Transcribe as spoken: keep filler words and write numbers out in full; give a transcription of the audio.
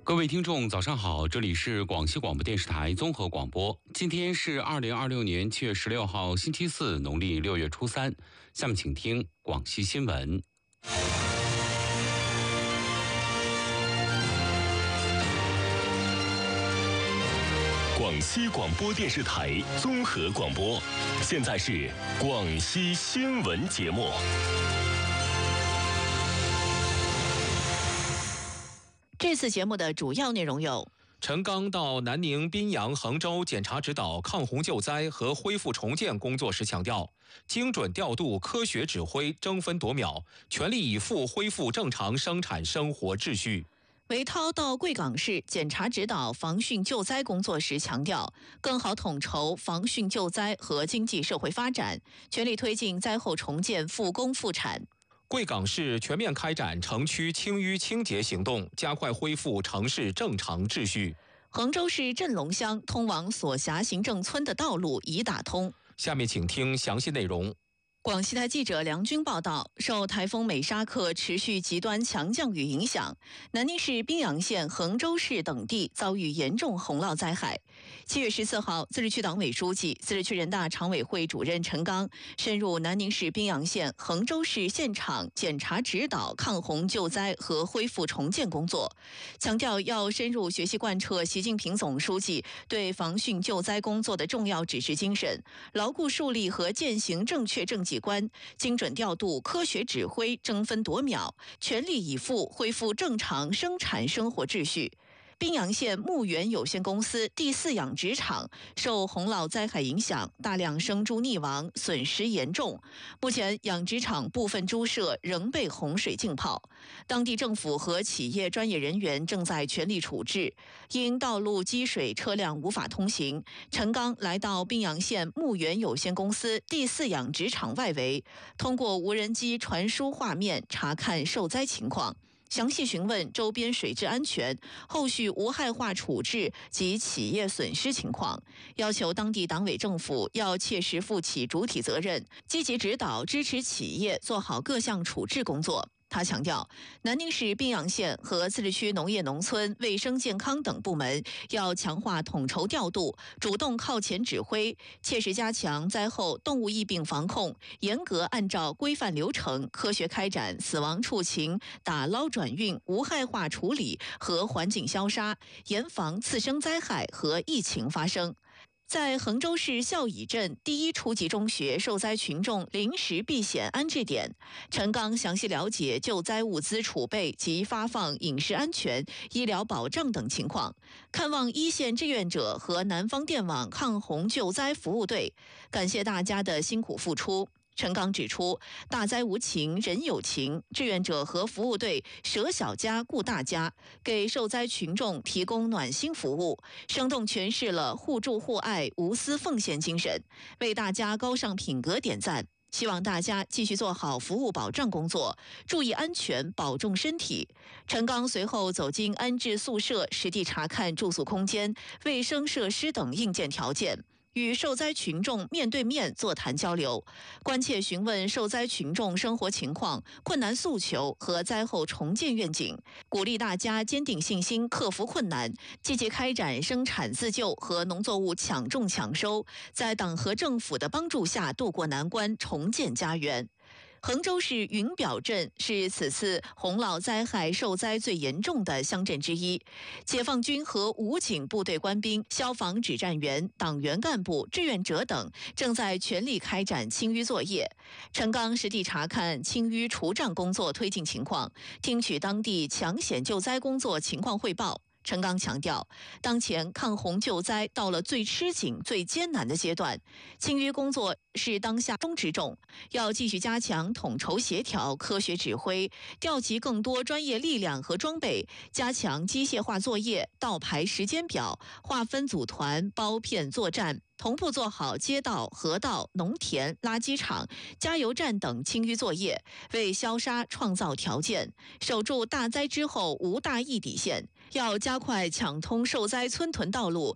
各位听众早上好，这里是广西广播电视台综合广播。今天是二零二六年七月十六号星期四，农历六月初三。下面请听广西新闻。 广西广播电视台综合广播，现在是广西新闻节目。 这次节目的主要内容有： 陈刚到南宁、宾阳、衡州检查指导抗洪救灾和恢复重建工作时强调，精准调度、科学指挥、争分夺秒，全力以赴恢复正常生产生活秩序。 韦涛到贵港市检查指导防汛救灾工作时强调，更好统筹防汛救灾和经济社会发展，全力推进灾后重建复工复产。 贵港市全面开展城区清淤清洁行动，加快恢复城市正常秩序。 衡州市镇龙乡通往所辖行政村的道路已打通。 下面请听详细内容。 广西台记者梁军报道，受台风美沙克持续极端强降雨影响，南宁市宾阳县、衡州市等地遭遇严重洪涝灾害。七月十四号，自治区党委书记、自治区人大常委会主任陈刚深入南宁市宾阳县、衡州市现场检查指导抗洪救灾和恢复重建工作，强调要深入学习贯彻习近平总书记对防汛救灾工作的重要指示精神，牢固树立和践行正确政绩观，精准调度、科学指挥、争分夺秒，全力以赴恢复正常生产生活秩序。宾阳县牧原有限公司第四养殖场受洪涝灾害影响，大量生猪溺亡，损失严重。目前养殖场部分猪舍仍被洪水浸泡，当地政府和企业专业人员正在全力处置。因道路积水，车辆无法通行，陈刚来到宾阳县牧原有限公司第四养殖场外围，通过无人机传输画面查看受灾情况，详细询问周边水质安全、后续无害化处置及企业损失情况，要求当地党委政府要切实负起主体责任，积极指导支持企业做好各项处置工作。他强调，南宁市宾阳县和自治区农业农村、卫生健康等部门要强化统筹调度，主动靠前指挥，切实加强灾后动物疫病防控，严格按照规范流程，科学开展死亡畜禽打捞转运、无害化处理和环境消杀，严防次生灾害和疫情发生。在衡州市孝乙镇第一初级中学受灾群众临时避险安置点，陈刚详细了解救灾物资储备及发放饮食安全、医疗保障等情况，看望一线志愿者和南方电网抗洪救灾服务队，感谢大家的辛苦付出。陈刚指出，大灾无情人有情，志愿者和服务队舍小家顾大家，给受灾群众提供暖心服务，生动诠释了互助互爱、无私奉献精神，为大家高尚品格点赞。希望大家继续做好服务保障工作，注意安全，保重身体。陈刚随后走进安置宿舍，实地查看住宿空间、卫生设施等硬件条件，与受灾群众面对面座谈交流，关切询问受灾群众生活情况、困难诉求和灾后重建愿景，鼓励大家坚定信心，克服困难，积极开展生产自救和农作物抢种抢收，在党和政府的帮助下渡过难关，重建家园。衡州市云表镇是此次洪涝灾害受灾最严重的乡镇之一，解放军和武警部队官兵、消防指战员、党员干部、志愿者等正在全力开展清淤作业。陈刚实地查看清淤除障工作推进情况，听取当地抢险救灾工作情况汇报。陈刚强调，当前抗洪救灾到了最吃紧、最艰难的阶段，清淤工作是当下中之重，要继续加强统筹协调、科学指挥，调集更多专业力量和装备，加强机械化作业，倒排时间表，划分组团，包片作战，同步做好街道、河道、农田、垃圾场、加油站等清淤作业，为消杀创造条件，守住大灾之后无大疫底线。要加快抢通受灾村屯道路，